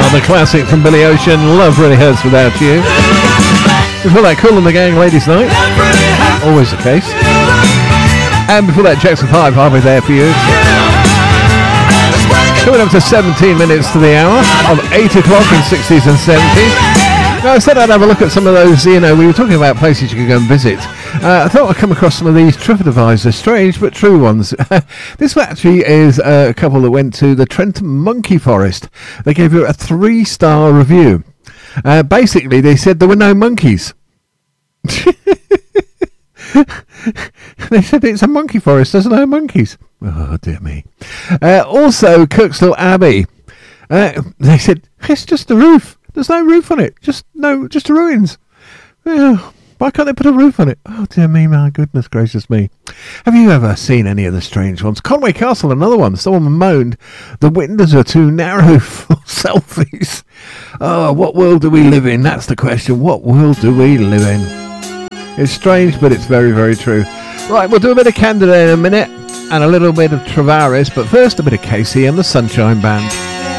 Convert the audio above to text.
Another classic from Billy Ocean, Love Really Hurts Without You. Before that, Kool and the Gang, Ladies Night. Always the case. And before that, Jackson 5, I'll Be There For You. Coming up to 17 minutes to the hour of 8 o'clock in 60s and 70s. Now, I said I'd have a look at some of those, we were talking about places you could go and visit. I thought I'd come across some of these TripAdvisor, strange but true ones. This actually is a couple that went to the Trenton Monkey Forest. They gave it a 3-star review. Basically, they said there were no monkeys. They said it's a monkey forest, there's no monkeys. Oh, dear me. Also, Kirkstall Abbey. They said, it's just a roof. There's no roof on it. Just the ruins. Why can't they put a roof on it? Oh, dear me, my goodness gracious me. Have you ever seen any of the strange ones? Conway Castle, another one. Someone moaned the windows are too narrow for selfies. Oh, what world do we live in? That's the question. What world do we live in? It's strange, but it's very, very true. Right, we'll do a bit of Candida in a minute and a little bit of Travaris, but first a bit of Casey and the Sunshine Band.